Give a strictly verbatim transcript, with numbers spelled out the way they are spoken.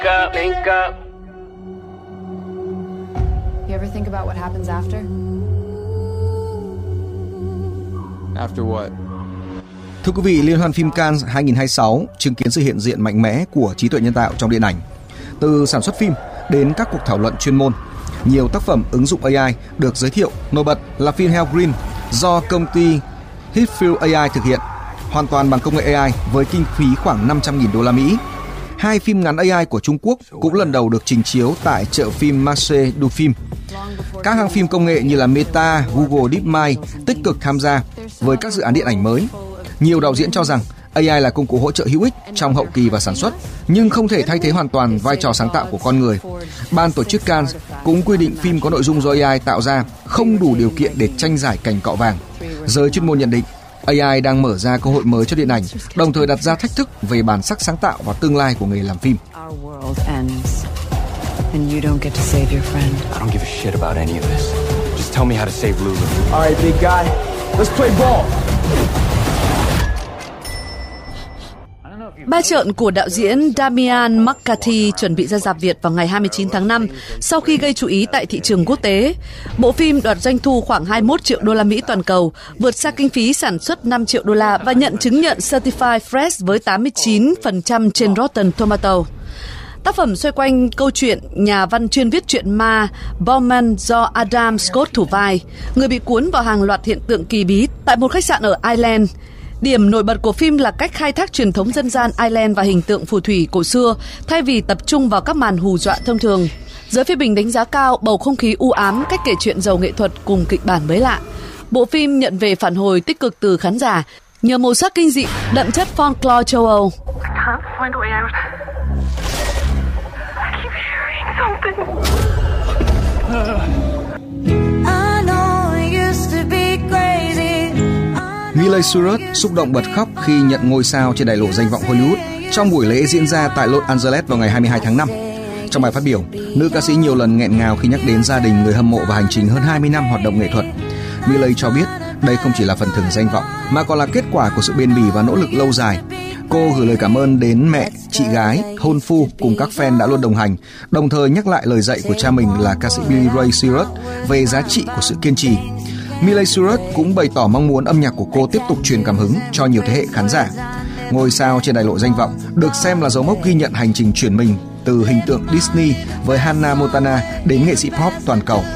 up, link up. You ever think about what happens after? After what? Thưa quý vị, Liên hoan phim Cannes hai không hai sáu chứng kiến sự hiện diện mạnh mẽ của trí tuệ nhân tạo trong điện ảnh. Từ sản xuất phim đến các cuộc thảo luận chuyên môn, nhiều tác phẩm ứng dụng a i được giới thiệu. Nổi bật là phim Hell Green do công ty Heathfield a i thực hiện, hoàn toàn bằng công nghệ a i với kinh phí khoảng năm trăm nghìn đô la Mỹ. Hai phim ngắn a i của Trung Quốc cũng lần đầu được trình chiếu tại chợ phim Marché du Film. Các hãng phim công nghệ như là Meta, Google DeepMind tích cực tham gia với các dự án điện ảnh mới. Nhiều đạo diễn cho rằng a i là công cụ hỗ trợ hữu ích trong hậu kỳ và sản xuất, nhưng không thể thay thế hoàn toàn vai trò sáng tạo của con người. Ban tổ chức Cannes cũng quy định phim có nội dung do a i tạo ra không đủ điều kiện để tranh giải cành cọ vàng. Giới chuyên môn nhận định a i đang mở ra cơ hội mới cho điện ảnh, đồng thời đặt ra thách thức về bản sắc sáng tạo và tương lai của nghề làm phim. And you don't get to save your friend. I don't give a shit about any of this. Just tell me how to save Lulu. All right, big guy. Let's play ball. Ba trợn của đạo diễn Damian McCarthy chuẩn bị ra rạp Việt vào ngày hai mươi chín tháng năm sau khi gây chú ý tại thị trường quốc tế. Bộ phim đoạt doanh thu khoảng hai mươi mốt triệu đô la Mỹ toàn cầu, vượt xa kinh phí sản xuất năm triệu đô la và nhận chứng nhận Certified Fresh với tám mươi chín phần trăm trên Rotten Tomatoes. Tác phẩm xoay quanh câu chuyện nhà văn chuyên viết truyện ma Bowman do Adam Scott thủ vai, người bị cuốn vào hàng loạt hiện tượng kỳ bí tại một khách sạn ở Ireland. Điểm nổi bật của phim là cách khai thác truyền thống dân gian Ireland và hình tượng phù thủy cổ xưa thay vì tập trung vào các màn hù dọa thông thường. Giới phê bình đánh giá cao bầu không khí u ám, cách kể chuyện giàu nghệ thuật cùng kịch bản mới lạ. Bộ phim nhận về phản hồi tích cực từ khán giả nhờ màu sắc kinh dị đậm chất folklore châu Âu. Miley Cyrus xúc động bật khóc khi nhận ngôi sao trên đài lộ danh vọng Hollywood trong buổi lễ diễn ra tại Los Angeles vào ngày hai mươi hai tháng năm. Trong bài phát biểu, nữ ca sĩ nhiều lần nghẹn ngào khi nhắc đến gia đình, người hâm mộ và hành trình hơn hai mươi năm hoạt động nghệ thuật. Miley cho biết đây không chỉ là phần thưởng danh vọng mà còn là kết quả của sự bền bỉ và nỗ lực lâu dài. Cô gửi lời cảm ơn đến mẹ, chị gái, hôn phu cùng các fan đã luôn đồng hành, đồng thời nhắc lại lời dạy của cha mình là ca sĩ Billy Ray Cyrus về giá trị của sự kiên trì. Miley Cyrus cũng bày tỏ mong muốn âm nhạc của cô tiếp tục truyền cảm hứng cho nhiều thế hệ khán giả. Ngôi sao trên đài lộ danh vọng được xem là dấu mốc ghi nhận hành trình chuyển mình từ hình tượng Disney với Hannah Montana đến nghệ sĩ pop toàn cầu.